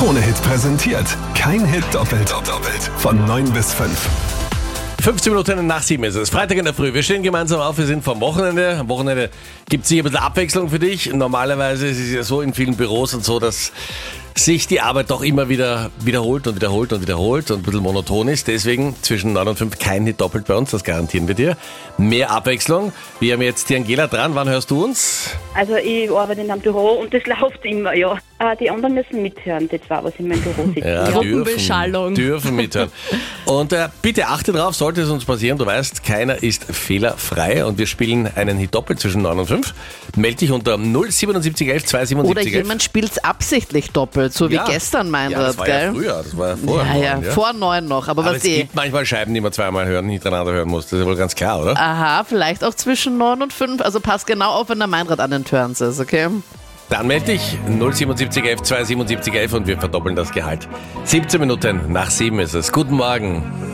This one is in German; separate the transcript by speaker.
Speaker 1: Krone-Hit präsentiert. Kein Hit doppelt. Von 9 bis 5.
Speaker 2: 15 Minuten nach 7 ist es. Freitag in der Früh. Wir stehen gemeinsam auf. Wir sind vom Wochenende. Am Wochenende gibt es sicher ein bisschen Abwechslung für dich. Normalerweise ist es ja so in vielen Büros und so, dass sich die Arbeit doch immer wieder wiederholt und ein bisschen monoton ist. Deswegen zwischen 9 und 5 kein Hit doppelt bei uns. Das garantieren wir dir. Mehr Abwechslung. Wir haben jetzt die Angela dran. Wann hörst du uns?
Speaker 3: Also ich arbeite in einem Büro und das läuft immer, ja. Die anderen müssen mithören, die zwei, was in meinem Büro sitzen.
Speaker 2: Ja,
Speaker 4: Gruppenbeschallung.
Speaker 2: dürfen mithören. Und bitte achte drauf, sollte es uns passieren, du weißt, keiner ist fehlerfrei und wir spielen einen Hit doppelt zwischen 9 und 5. Meld dich unter 07711 27711.
Speaker 4: Oder jemand spielt es absichtlich doppelt, so wie gestern, Meinrad,
Speaker 2: das war
Speaker 4: gell?
Speaker 2: ja früher, das war ja vorher.
Speaker 4: Vor 9 noch. Aber was
Speaker 2: es gibt manchmal Scheiben, die man zweimal hintereinander hören muss. Das ist ja wohl ganz klar, oder?
Speaker 4: Aha, vielleicht auch zwischen 9 und 5. Also pass genau auf, wenn der Meinrad an den Turns ist, okay?
Speaker 2: Dann melde dich 07711 27711 und wir verdoppeln das Gehalt. 17 Minuten nach 7 ist es. Guten Morgen.